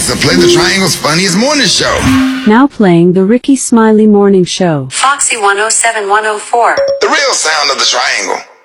to play the Triangle's funniest morning show. Now playing the Ricky Smiley Morning Show. Foxy 107-104. The real sound of the Triangle.